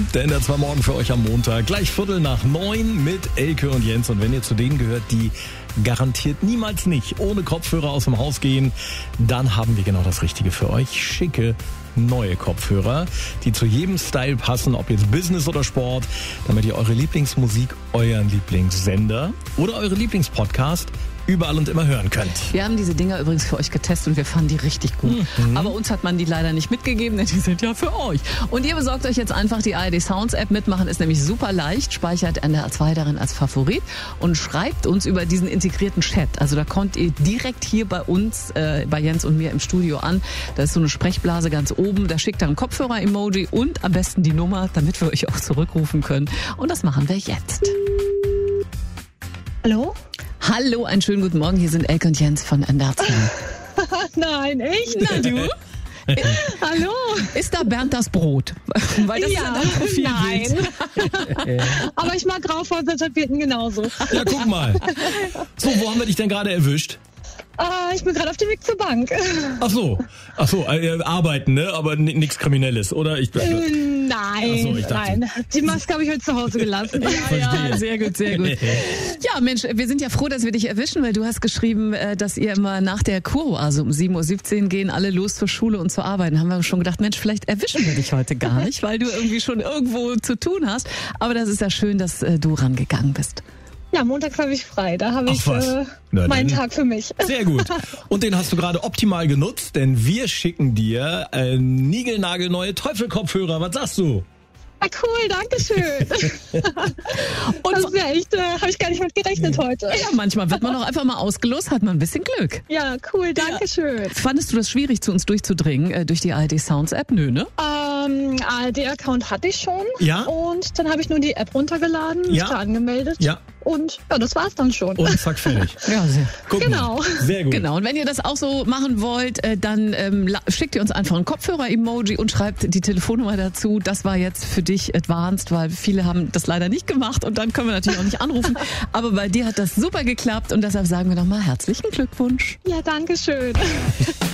Der NDR 2 Morgen für euch am Montag. Gleich 8:45 mit Elke und Jens. Und wenn ihr zu denen gehört, die garantiert niemals nicht ohne Kopfhörer aus dem Haus gehen, dann haben wir genau das Richtige für euch. Schicke neue Kopfhörer, die zu jedem Style passen, ob jetzt Business oder Sport, damit ihr eure Lieblingsmusik, euren Lieblingssender oder eure Lieblingspodcast überall und immer hören könnt. Wir haben diese Dinger übrigens für euch getestet und wir fanden die richtig gut. Aber uns hat man die leider nicht mitgegeben, denn die sind ja für euch. Und ihr besorgt euch jetzt einfach die ARD Sounds App. Mitmachen ist nämlich super leicht. Speichert NDR 2 darin als Favorit und schreibt uns über diesen integrierten Chat. Also da kommt ihr direkt hier bei uns, bei Jens und mir im Studio an. Da ist so eine Sprechblase ganz oben. Da schickt ihr ein Kopfhörer-Emoji und am besten die Nummer, damit wir euch auch zurückrufen können. Und das machen wir jetzt. Hallo? Hallo, einen schönen guten Morgen. Hier sind Elke und Jens von NDR 2. Nein, echt? Na du? Hallo? Ist da Bernd das Brot? Weil das Ja, ist ein Profilbild. nein. Aber ich mag Grauwurst Tapeten genauso. Ja, guck mal. So, wo haben wir dich denn gerade erwischt? Ich bin gerade auf dem Weg zur Bank. Ach so, arbeiten, ne? Aber nichts Kriminelles, oder? Nein, Ach so, ich dachte- nein. Die Maske habe ich heute zu Hause gelassen. Ja, sehr gut, sehr gut. Ja, Mensch, wir sind ja froh, dass wir dich erwischen, weil du hast geschrieben, dass ihr immer nach der Kuroase um 7:17 Uhr gehen alle los zur Schule und zur Arbeit. Dann haben wir schon gedacht, Mensch, vielleicht erwischen wir dich heute gar nicht, weil du irgendwie schon irgendwo zu tun hast. Aber das ist ja schön, dass du rangegangen bist. Ja, montags habe ich frei. Da habe ich was. Na, meinen dann- Tag für mich. Sehr gut. Und den hast du gerade optimal genutzt, denn wir schicken dir niegelnagelneue Teufelkopfhörer. Was sagst du? Ja, cool, danke schön. Und Das ist ja echt, habe ich gar nicht mit gerechnet heute. ja, manchmal wird man auch einfach mal ausgelost, hat man ein bisschen Glück. Ja, cool, danke schön. Fandest du das schwierig, zu uns durchzudringen durch die ARD Sounds App? Nö, ne? ARD-Account hatte ich schon. Ja. Und dann habe ich nur die App runtergeladen, mich Ja. da angemeldet. Ja. Und ja, das war's dann schon. Und zack, fertig. Ja, sehr. Guck Genau. Mal. Sehr gut. Genau, und wenn ihr das auch so machen wollt, dann schickt ihr uns einfach ein Kopfhörer-Emoji und schreibt die Telefonnummer dazu. Das war jetzt für dich advanced, weil viele haben das leider nicht gemacht und dann können wir natürlich auch nicht anrufen. Aber bei dir hat das super geklappt und deshalb sagen wir nochmal herzlichen Glückwunsch. Ja, danke schön.